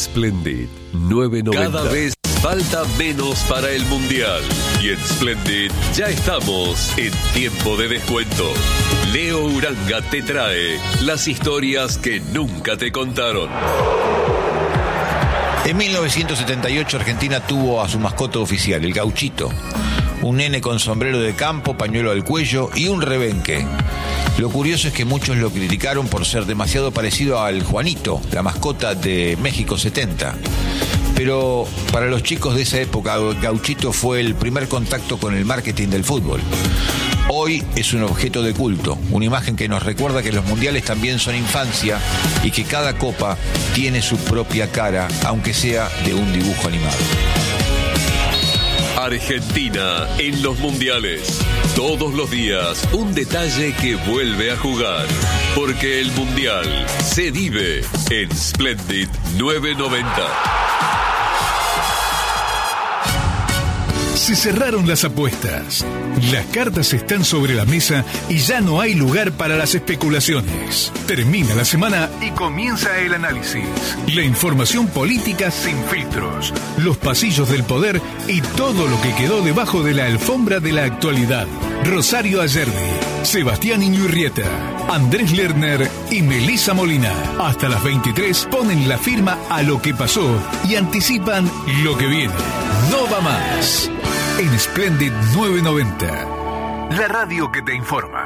Splendid 990. Cada vez falta menos para el Mundial. Y en Splendid ya estamos en tiempo de descuento. Leo Uranga te trae las historias que nunca te contaron. En 1978 Argentina tuvo a su mascota oficial, el Gauchito. Un nene con sombrero de campo, pañuelo al cuello y un rebenque. Lo curioso es que muchos lo criticaron por ser demasiado parecido al Juanito, la mascota de México 70. Pero para los chicos de esa época, Gauchito fue el primer contacto con el marketing del fútbol. Hoy es un objeto de culto, una imagen que nos recuerda que los mundiales también son infancia y que cada copa tiene su propia cara, aunque sea de un dibujo animado. Argentina en los mundiales. Todos los días un detalle que vuelve a jugar. Porque el mundial se vive en Splendid 990. Se cerraron las apuestas. Las cartas están sobre la mesa y ya no hay lugar para las especulaciones. Termina la semana y comienza el análisis. La información política sin filtros. Los pasillos del poder y todo lo que quedó debajo de la alfombra de la actualidad. Rosario Ayerdi, Sebastián Iñurrieta, Andrés Lerner y Melissa Molina. Hasta las 23 ponen la firma a lo que pasó y anticipan lo que viene. No va más. En Splendid 990, la radio que te informa.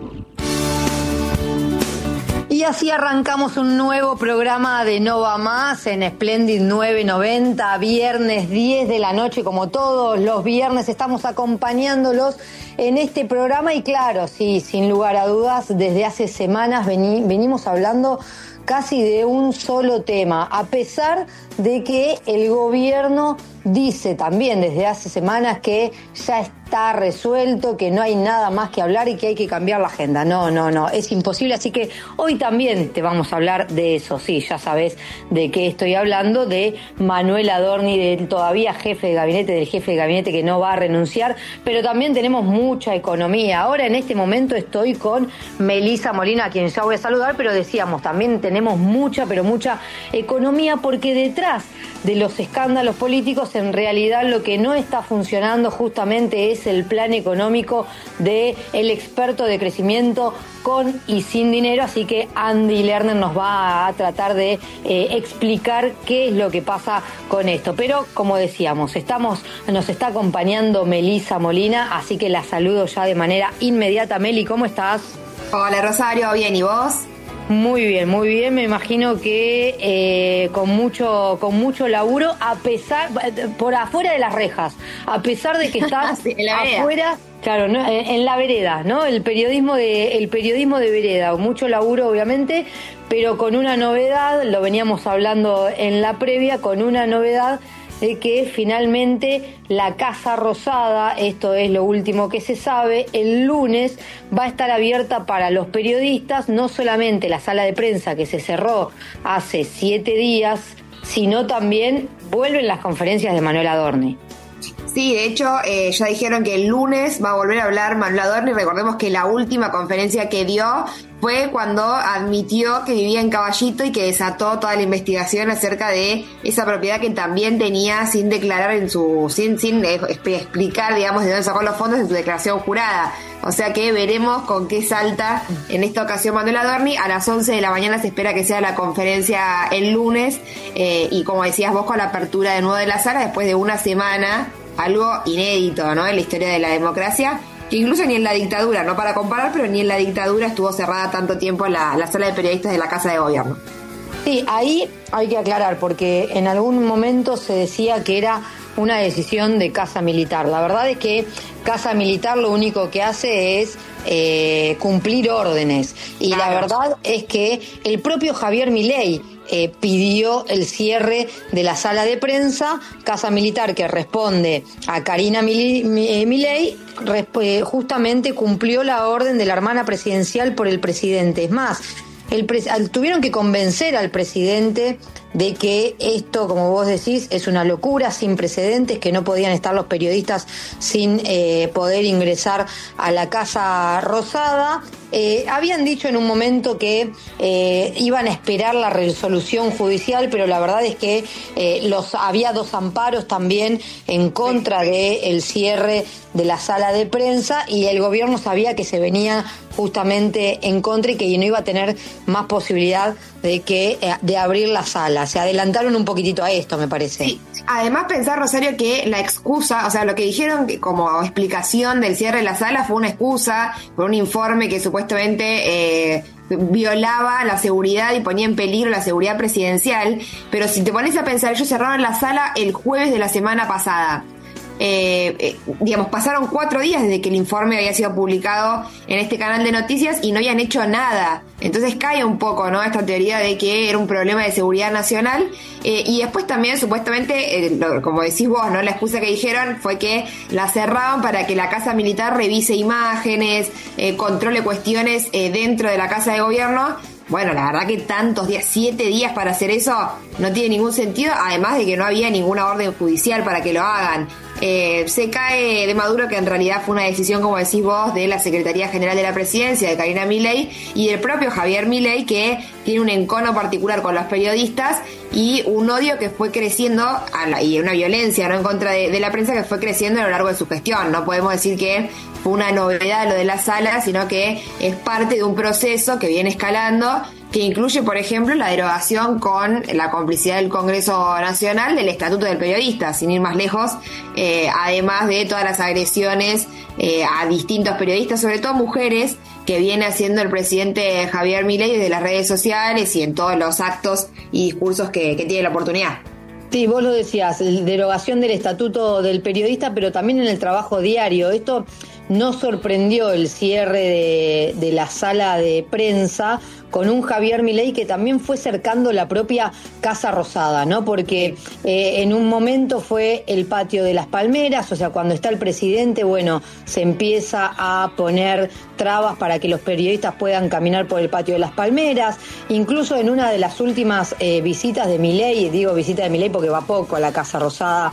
Y así arrancamos un nuevo programa de No Va Más en Splendid 990, viernes 10 de la noche, como todos los viernes estamos acompañándolos en este programa y claro, sí, sin lugar a dudas, desde hace semanas venimos hablando casi de un solo tema, a pesar de que el gobierno dice también desde hace semanas que ya está resuelto, que no hay nada más que hablar y que hay que cambiar la agenda. No, es imposible, así que hoy también te vamos a hablar de eso. Sí, ya sabes de qué estoy hablando, de Manuel Adorni, del todavía jefe de gabinete, del jefe de gabinete que no va a renunciar, pero también tenemos mucha economía. Ahora en este momento estoy con Melissa Molina, a quien ya voy a saludar, pero decíamos, también tenemos mucha economía, porque detrás de los escándalos políticos, en realidad lo que no está funcionando justamente es el plan económico del experto de crecimiento con y sin dinero, así que Andy Lerner nos va a tratar de explicar qué es lo que pasa con esto. Pero como decíamos, nos está acompañando Melissa Molina, así que la saludo ya de manera inmediata. Meli, ¿cómo estás? Hola Rosario, bien, ¿y vos? Muy bien, me imagino que con mucho laburo, a pesar, por afuera de las rejas, a pesar de que estás sí, afuera, claro, ¿no? En la vereda, ¿no? El periodismo de vereda, mucho laburo obviamente, pero con una novedad, lo veníamos hablando en la previa, con una novedad de que finalmente la Casa Rosada, esto es lo último que se sabe, el lunes va a estar abierta para los periodistas, no solamente la sala de prensa que se cerró hace 7 días, sino también vuelven las conferencias de Manuel Adorni. Sí, de hecho, ya dijeron que el lunes va a volver a hablar Manuel Adorni. Recordemos que la última conferencia que dio fue cuando admitió que vivía en Caballito y que desató toda la investigación acerca de esa propiedad que también tenía sin declarar sin explicar, digamos, de dónde sacó los fondos en su declaración jurada. O sea que veremos con qué salta en esta ocasión Manuel Adorni. A las 11 de la mañana se espera que sea la conferencia el lunes y como decías vos, con la apertura de nuevo de la sala después de una semana, algo inédito, ¿no?, en la historia de la democracia, que incluso ni en la dictadura, no para comparar, pero ni en la dictadura estuvo cerrada tanto tiempo la sala de periodistas de la Casa de Gobierno. Sí, ahí hay que aclarar, porque en algún momento se decía que era una decisión de Casa Militar. La verdad es que Casa Militar lo único que hace es cumplir órdenes. Y claro, la verdad es que el propio Javier Milei pidió el cierre de la sala de prensa. Casa Militar, que responde a Karina Milei, justamente cumplió la orden de la hermana presidencial por el presidente. Es más, tuvieron que convencer al presidente de que esto, como vos decís, es una locura sin precedentes, que no podían estar los periodistas sin poder ingresar a la Casa Rosada. Habían dicho en un momento que iban a esperar la resolución judicial, pero la verdad es que había 2 amparos también en contra del cierre de la sala de prensa, y el gobierno sabía que se venía justamente en contra y que no iba a tener más posibilidad de abrir la sala. Se adelantaron un poquitito a esto, me parece. Sí. Además, pensar, Rosario, que la excusa, o sea, lo que dijeron como explicación del cierre de la sala fue una excusa por un informe que supuestamente violaba la seguridad y ponía en peligro la seguridad presidencial. Pero si te pones a pensar, ellos cerraron la sala el jueves de la semana pasada. Pasaron 4 días desde que el informe había sido publicado en este canal de noticias y no habían hecho nada. Entonces cae un poco, ¿no?, esta teoría de que era un problema de seguridad nacional. Y después también, supuestamente, como decís vos, ¿no?, la excusa que dijeron fue que la cerraron para que la Casa Militar revise imágenes, controle cuestiones dentro de la Casa de Gobierno. Bueno, la verdad que tantos días, 7 días para hacer eso, no tiene ningún sentido, además de que no había ninguna orden judicial para que lo hagan. Se cae de Maduro que en realidad fue una decisión, como decís vos, de la Secretaría General de la Presidencia, de Karina Milei, y del propio Javier Milei, que tiene un encono particular con los periodistas y un odio que fue creciendo, y una violencia, ¿no?, en contra de la prensa, que fue creciendo a lo largo de su gestión. No podemos decir que fue una novedad lo de la sala, sino que es parte de un proceso que viene escalando, que incluye, por ejemplo, la derogación con la complicidad del Congreso Nacional del Estatuto del Periodista, sin ir más lejos, además de todas las agresiones a distintos periodistas, sobre todo mujeres, que viene haciendo el presidente Javier Milei desde las redes sociales y en todos los actos y discursos que tiene la oportunidad. Sí, vos lo decías, derogación del Estatuto del Periodista, pero también en el trabajo diario. Esto no sorprendió, el cierre de la sala de prensa, con un Javier Milei que también fue cercando la propia Casa Rosada, ¿no? Porque en un momento fue el patio de las Palmeras, o sea, cuando está el presidente, bueno, se empieza a poner trabas para que los periodistas puedan caminar por el patio de las Palmeras. Incluso en una de las últimas visitas de Milei, digo visita de Milei porque va poco a la Casa Rosada,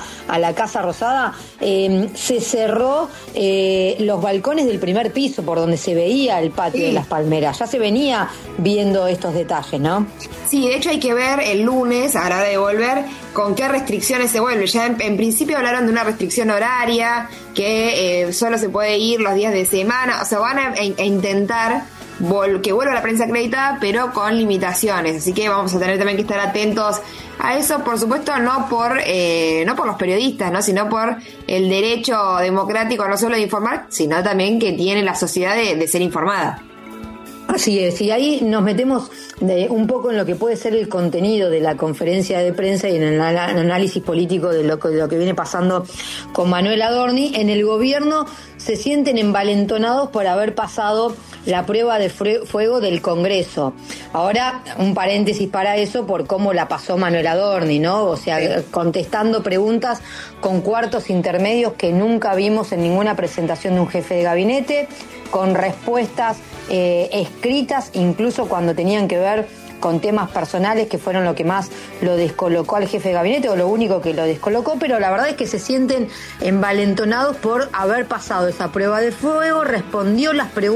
se cerró los balcones del primer piso por donde se veía el patio de las Palmeras. Ya se venía viendo estos detalles, ¿no? Sí, de hecho hay que ver el lunes, a la hora de volver, con qué restricciones se vuelve. Ya en principio hablaron de una restricción horaria, que solo se puede ir los días de semana. O sea, van a intentar que vuelva la prensa acreditada, pero con limitaciones. Así que vamos a tener también que estar atentos a eso, por supuesto, no por los periodistas, ¿no?, sino por el derecho democrático no solo de informar, sino también que tiene la sociedad de ser informada. Así es, y ahí nos metemos un poco en lo que puede ser el contenido de la conferencia de prensa y en el análisis político de lo que viene pasando con Manuel Adorni. En el gobierno se sienten envalentonados por haber pasado la prueba de fuego del Congreso. Ahora, un paréntesis para eso, por cómo la pasó Manuel Adorni, ¿no? O sea, contestando preguntas con cuartos intermedios que nunca vimos en ninguna presentación de un jefe de gabinete, con respuestas escritas, incluso cuando tenían que ver con temas personales, que fueron lo que más lo descolocó al jefe de gabinete, o lo único que lo descolocó, pero la verdad es que se sienten envalentonados por haber pasado esa prueba de fuego. Respondió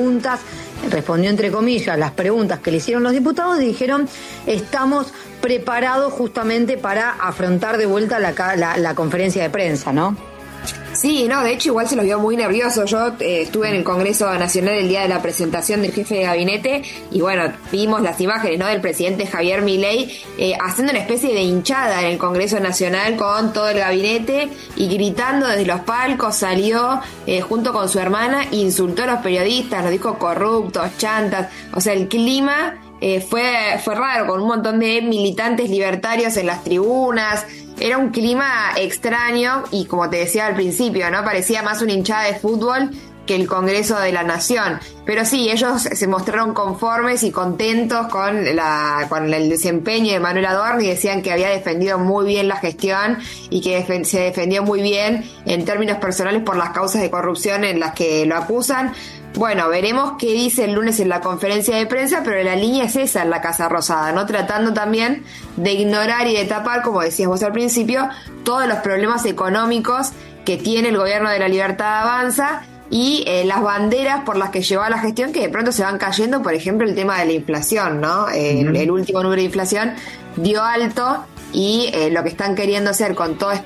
entre comillas las preguntas que le hicieron los diputados, y dijeron: estamos preparados justamente para afrontar de vuelta la conferencia de prensa, ¿no? Sí, no, de hecho igual se los vio muy nerviosos. Yo estuve en el Congreso Nacional el día de la presentación del jefe de gabinete y bueno, vimos las imágenes, ¿no?, del presidente Javier Milei haciendo una especie de hinchada en el Congreso Nacional con todo el gabinete y gritando desde los palcos. Salió junto con su hermana, insultó a los periodistas, nos dijo corruptos, chantas. O sea, el clima fue raro, con un montón de militantes libertarios en las tribunas. Era un clima extraño y, como te decía al principio, ¿no?, parecía más una hinchada de fútbol que el Congreso de la Nación. Pero sí, ellos se mostraron conformes y contentos con el desempeño de Manuel Adorni, y decían que había defendido muy bien la gestión y que se defendió muy bien en términos personales por las causas de corrupción en las que lo acusan. Bueno, veremos qué dice el lunes en la conferencia de prensa, pero la línea es esa en la Casa Rosada, ¿no? Tratando también de ignorar y de tapar, como decías vos al principio, todos los problemas económicos que tiene el gobierno de la Libertad Avanza y las banderas por las que lleva la gestión, que de pronto se van cayendo. Por ejemplo, el tema de la inflación, ¿no? El último número de inflación dio alto y lo que están queriendo hacer con todo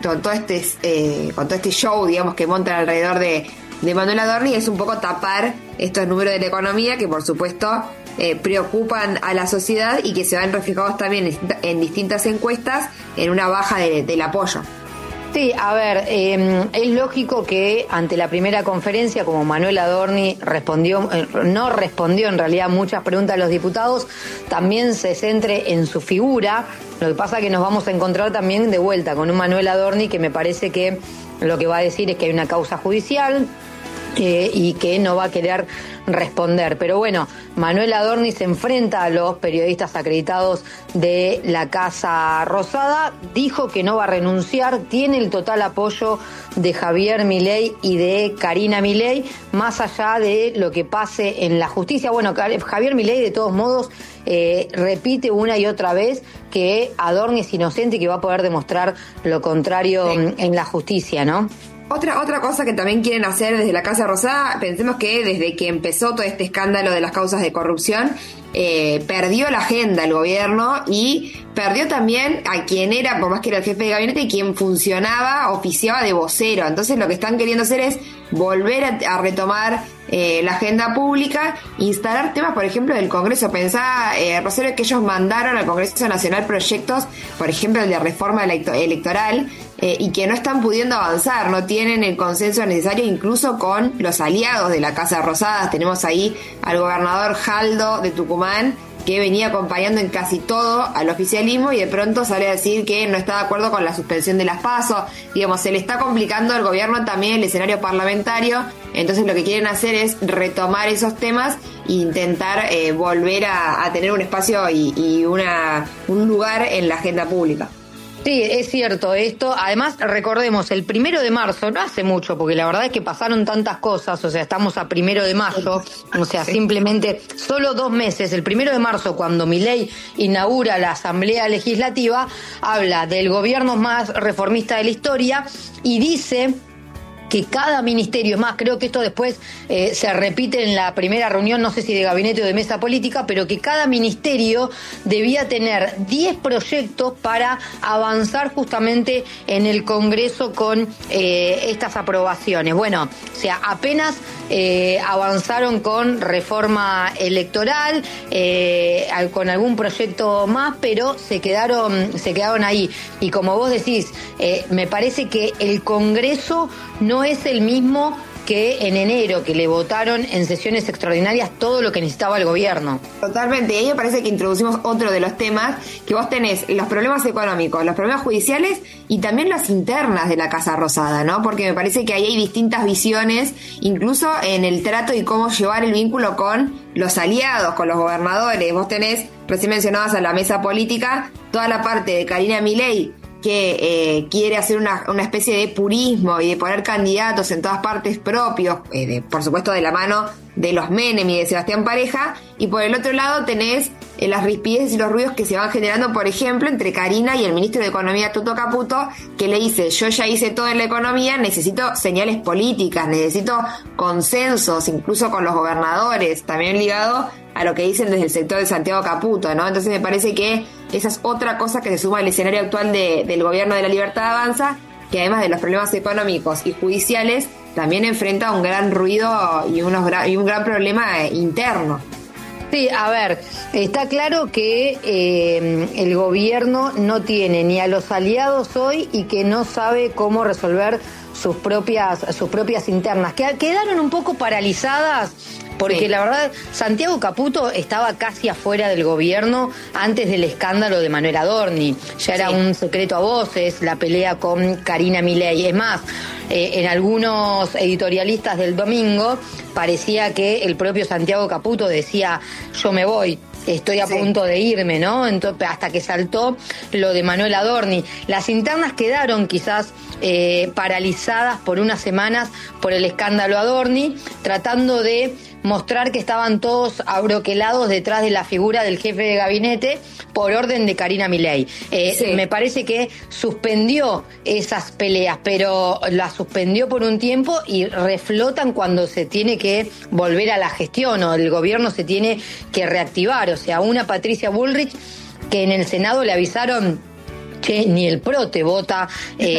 este show, digamos, que montan alrededor de Manuel Adorni es un poco tapar estos números de la economía que por supuesto preocupan a la sociedad y que se ven reflejados también en distintas encuestas en una baja del apoyo. Sí, a ver, es lógico que ante la primera conferencia, como Manuel Adorni no respondió en realidad muchas preguntas de los diputados, también se centre en su figura. Lo que pasa es que nos vamos a encontrar también de vuelta con un Manuel Adorni que me parece que lo que va a decir es que hay una causa judicial y que no va a querer responder. Pero bueno, Manuel Adorni se enfrenta a los periodistas acreditados de la Casa Rosada, dijo que no va a renunciar, tiene el total apoyo de Javier Milei y de Karina Milei, más allá de lo que pase en la justicia. Bueno, Javier Milei de todos modos repite una y otra vez que Adorni es inocente y que va a poder demostrar lo contrario en la justicia, ¿no? Otra cosa que también quieren hacer desde la Casa Rosada, pensemos que desde que empezó todo este escándalo de las causas de corrupción, perdió la agenda el gobierno y perdió también a quien era, por más que era el jefe de gabinete, y quien oficiaba de vocero. Entonces lo que están queriendo hacer es volver a retomar la agenda pública, instalar temas, por ejemplo, del Congreso. Pensá, Rosario, que ellos mandaron al Congreso Nacional proyectos, por ejemplo, el de reforma electoral, y que no están pudiendo avanzar, no tienen el consenso necesario incluso con los aliados de la Casa Rosada. Tenemos ahí al gobernador Jaldo de Tucumán, que venía acompañando en casi todo al oficialismo y de pronto sale a decir que no está de acuerdo con la suspensión de las PASO. Digamos, se le está complicando al gobierno también el escenario parlamentario, entonces lo que quieren hacer es retomar esos temas e intentar volver a tener un espacio y un lugar en la agenda pública. Sí, es cierto esto. Además, recordemos, el 1 de marzo, no hace mucho, porque la verdad es que pasaron tantas cosas, o sea, estamos a 1 de mayo, o sea, simplemente solo 2 meses. El 1 de marzo, cuando Milei inaugura la Asamblea Legislativa, habla del gobierno más reformista de la historia y dice que cada ministerio, más creo que esto después se repite en la primera reunión, no sé si de gabinete o de mesa política, pero que cada ministerio debía tener 10 proyectos para avanzar justamente en el Congreso con estas aprobaciones. Bueno, o sea, apenas avanzaron con reforma electoral, con algún proyecto más, pero se quedaron ahí. Y como vos decís, me parece que el Congreso no es el mismo que en enero, que le votaron en sesiones extraordinarias todo lo que necesitaba el gobierno. Totalmente, y ahí me parece que introducimos otro de los temas, que vos tenés los problemas económicos, los problemas judiciales y también las internas de la Casa Rosada, ¿no? Porque me parece que ahí hay distintas visiones, incluso en el trato y cómo llevar el vínculo con los aliados, con los gobernadores. Vos tenés, recién mencionabas a la mesa política, toda la parte de Karina Milei, que quiere hacer una especie de purismo y de poner candidatos en todas partes propios, por supuesto de la mano de los Menem y de Sebastián Pareja, y por el otro lado tenés las rispideces y los ruidos que se van generando, por ejemplo, entre Karina y el ministro de Economía, Toto Caputo, que le dice: yo ya hice todo en la economía, necesito señales políticas, necesito consensos, incluso con los gobernadores, también ligado a lo que dicen desde el sector de Santiago Caputo, ¿no? Entonces me parece que esa es otra cosa que se suma al escenario actual del gobierno de la Libertad Avanza, que además de los problemas económicos y judiciales, también enfrenta un gran ruido y un gran problema interno. Sí, a ver, está claro que el gobierno no tiene ni a los aliados hoy y que no sabe cómo resolver sus propias internas, que quedaron un poco paralizadas. Porque sí, la verdad, Santiago Caputo estaba casi afuera del gobierno antes del escándalo de Manuel Adorni. Ya era un secreto a voces la pelea con Karina Milei. Es más, en algunos editorialistas del domingo parecía que el propio Santiago Caputo decía: yo me voy. estoy a punto de irme, ¿no? Entonces, hasta que saltó lo de Manuel Adorni. Las internas quedaron quizás paralizadas por unas semanas por el escándalo Adorni, tratando de mostrar que estaban todos abroquelados detrás de la figura del jefe de gabinete por orden de Karina Milei. Me parece que suspendió esas peleas, pero las suspendió por un tiempo y reflotan cuando se tiene que volver a la gestión o el gobierno se tiene que reactivar. O sea, una Patricia Bullrich que en el Senado le avisaron que ni el PRO te vota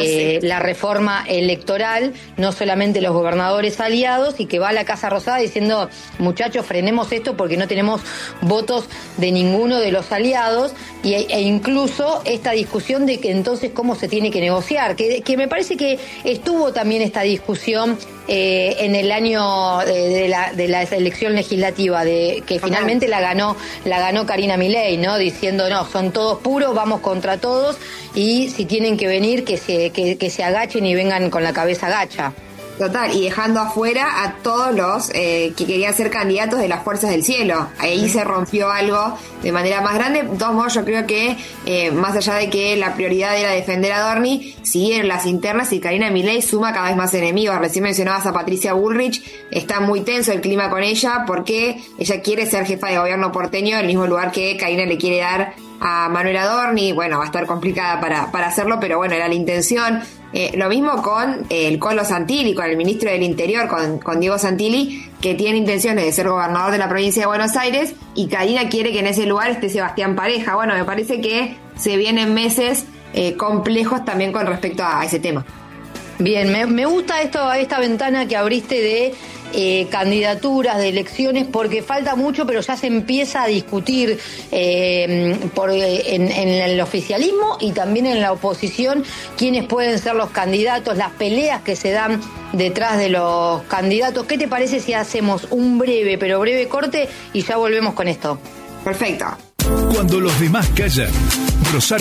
la reforma electoral, no solamente los gobernadores aliados, y que va a la Casa Rosada diciendo, muchachos, frenemos esto porque no tenemos votos de ninguno de los aliados, e incluso esta discusión de que entonces cómo se tiene que negociar, que me parece que estuvo también esta discusión en el año de la elección legislativa, de que finalmente la ganó Karina Milei, ¿no? Diciendo, no, son todos puros, vamos contra todos, y si tienen que venir, que se agachen y vengan con la cabeza gacha. Total, y dejando afuera a todos los que querían ser candidatos de las Fuerzas del Cielo. Ahí se rompió algo de manera más grande. De todos modos, yo creo que más allá de que la prioridad era defender a Adorni, siguieron las internas y Karina Milei suma cada vez más enemigos. Recién mencionabas a Patricia Bullrich, está muy tenso el clima con ella porque ella quiere ser jefa de gobierno porteño, en el mismo lugar que Karina le quiere dar a Manuel Adorni. Bueno, va a estar complicada para hacerlo, pero bueno, era la intención. Lo mismo con el Colo Santilli, con el ministro del Interior, con Diego Santilli, que tiene intenciones de ser gobernador de la provincia de Buenos Aires, y Karina quiere que en ese lugar esté Sebastián Pareja. Bueno, me parece que se vienen meses complejos también con respecto a ese tema. Bien, me gusta esta ventana que abriste de candidaturas, de elecciones, porque falta mucho, pero ya se empieza a discutir en el oficialismo y también en la oposición quiénes pueden ser los candidatos, las peleas que se dan detrás de los candidatos. ¿Qué te parece si hacemos un breve corte y ya volvemos con esto? Perfecto. Cuando los demás callan, Rosario